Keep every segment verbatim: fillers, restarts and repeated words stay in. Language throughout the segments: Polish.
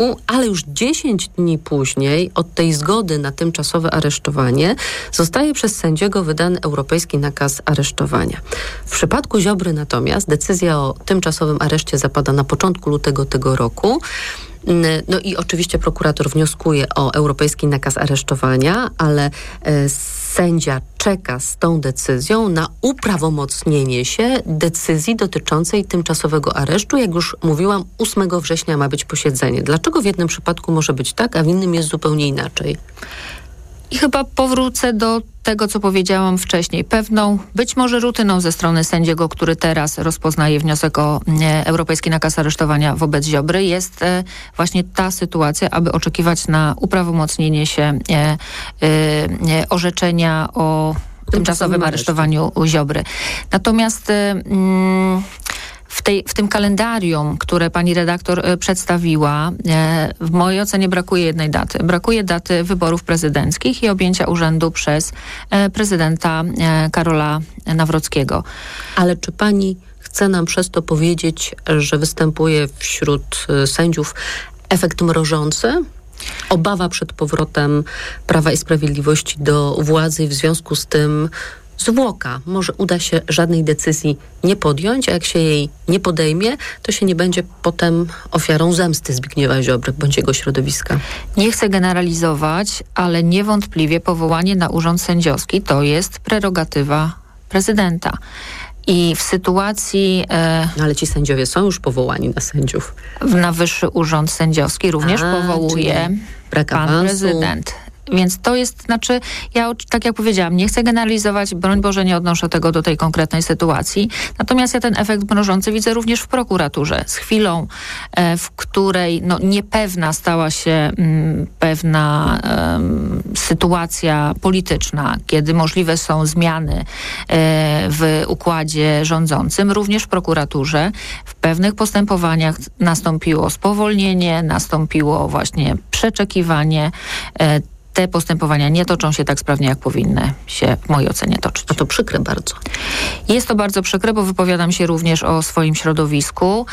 ale już dziesięć dni później od tej zgody na tymczasowe aresztowanie zostaje przez sędziego wydany europejski nakaz aresztowania. W przypadku Ziobry natomiast decyzja o tymczasowym areszcie zapada na początku lutego tego roku. No i oczywiście prokurator wnioskuje o europejski nakaz aresztowania, ale e, sędzia czeka z tą decyzją na uprawomocnienie się decyzji dotyczącej tymczasowego aresztu. Jak już mówiłam, ósmego września ma być posiedzenie. Dlaczego w jednym przypadku może być tak, a w innym jest zupełnie inaczej? I chyba powrócę do tego, co powiedziałam wcześniej. Pewną, być może rutyną ze strony sędziego, który teraz rozpoznaje wniosek o e, europejski nakaz aresztowania wobec Ziobry, jest e, właśnie ta sytuacja, aby oczekiwać na uprawomocnienie się e, e, orzeczenia o tymczasowym aresztowaniu Ziobry. Natomiast e, mm, W, tej, w tym kalendarium, które pani redaktor e, przedstawiła, e, w mojej ocenie brakuje jednej daty. Brakuje daty wyborów prezydenckich i objęcia urzędu przez e, prezydenta e, Karola Nawrockiego. Ale czy pani chce nam przez to powiedzieć, że występuje wśród e, sędziów efekt mrożący? Obawa przed powrotem Prawa i Sprawiedliwości do władzy i w związku z tym zwłoka. Może uda się żadnej decyzji nie podjąć, a jak się jej nie podejmie, to się nie będzie potem ofiarą zemsty Zbigniewa Ziobry bądź jego środowiska. Nie chcę generalizować, ale niewątpliwie powołanie na urząd sędziowski to jest prerogatywa prezydenta. I w sytuacji... E, no ale ci sędziowie są już powołani na sędziów. Na wyższy urząd sędziowski również a, powołuje pan awansu. Prezydent. Więc to jest, znaczy, ja tak jak powiedziałam, nie chcę generalizować, broń Boże, nie odnoszę tego do tej konkretnej sytuacji. Natomiast ja ten efekt mrożący widzę również w prokuraturze. Z chwilą, e, w której no, niepewna stała się m, pewna em, sytuacja polityczna, kiedy możliwe są zmiany e, w układzie rządzącym, również w prokuraturze w pewnych postępowaniach nastąpiło spowolnienie, nastąpiło właśnie przeczekiwanie. E, Te postępowania nie toczą się tak sprawnie, jak powinny się w mojej ocenie toczyć. A to przykre bardzo. Jest to bardzo przykre, bo wypowiadam się również o swoim środowisku.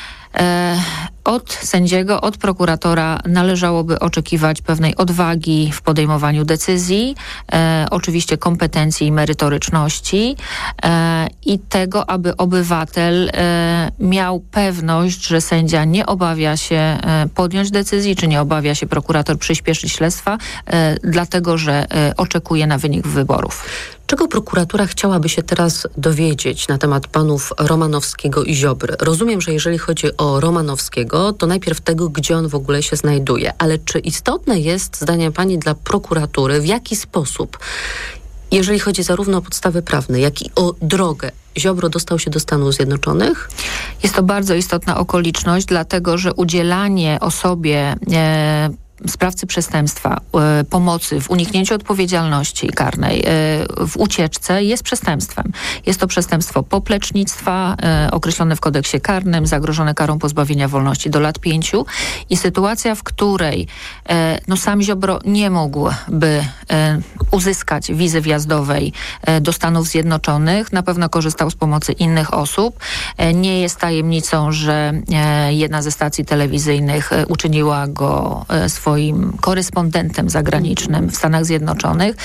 E, od sędziego, od prokuratora należałoby oczekiwać pewnej odwagi w podejmowaniu decyzji, e, oczywiście kompetencji i merytoryczności e, i tego, aby obywatel e, miał pewność, że sędzia nie obawia się e, podjąć decyzji, czy nie obawia się prokurator przyspieszyć śledztwa, e, dlatego, że e, oczekuje na wynik wyborów. Czego prokuratura chciałaby się teraz dowiedzieć na temat panów Romanowskiego i Ziobry? Rozumiem, że jeżeli chodzi o Romanowskiego, to najpierw tego, gdzie on w ogóle się znajduje. Ale czy istotne jest, zdaniem pani, dla prokuratury, w jaki sposób, jeżeli chodzi zarówno o podstawy prawne, jak i o drogę, Ziobro dostał się do Stanów Zjednoczonych? Jest to bardzo istotna okoliczność, dlatego że udzielanie osobie e, sprawcy przestępstwa e, pomocy w uniknięciu odpowiedzialności karnej, e, w ucieczce jest przestępstwem. Jest to przestępstwo poplecznictwa e, określone w kodeksie karnym, zagrożone karą pozbawienia wolności do lat pięciu i sytuacja, w której e, no sam Ziobro nie mógłby e, uzyskać wizy wjazdowej e, do Stanów Zjednoczonych, na pewno korzystał z pomocy innych osób. E, nie jest tajemnicą, że e, jedna ze stacji telewizyjnych e, uczyniła go e, swoim swoim korespondentem zagranicznym w Stanach Zjednoczonych,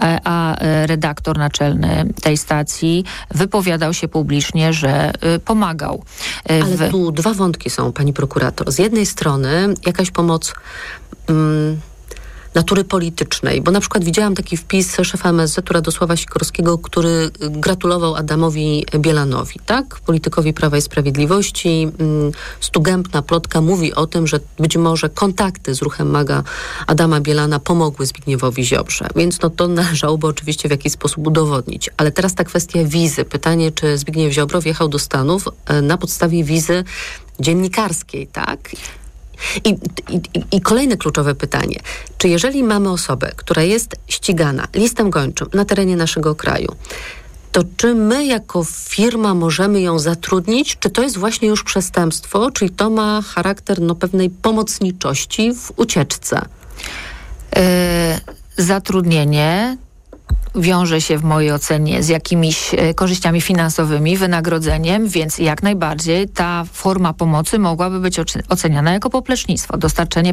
a redaktor naczelny tej stacji wypowiadał się publicznie, że pomagał. Ale w... tu dwa wątki są, pani prokurator. Z jednej strony jakaś pomoc mm, natury politycznej, bo na przykład widziałam taki wpis szefa M S Z Radosława Sikorskiego, który gratulował Adamowi Bielanowi, tak? Politykowi Prawa i Sprawiedliwości. Stugębna plotka mówi o tym, że być może kontakty z ruchem MAGA Adama Bielana pomogły Zbigniewowi Ziobrze, więc no to należałoby oczywiście w jakiś sposób udowodnić. Ale teraz ta kwestia wizy. Pytanie, czy Zbigniew Ziobro wjechał do Stanów na podstawie wizy dziennikarskiej, tak? I, i, I kolejne kluczowe pytanie. Czy jeżeli mamy osobę, która jest ścigana listem gończym na terenie naszego kraju, to czy my jako firma możemy ją zatrudnić? Czy to jest właśnie już przestępstwo? Czyli to ma charakter no, pewnej pomocniczości w ucieczce? Yy, zatrudnienie wiąże się w mojej ocenie z jakimiś e, korzyściami finansowymi, wynagrodzeniem, więc jak najbardziej ta forma pomocy mogłaby być oceniana jako poplecznictwo, dostarczenie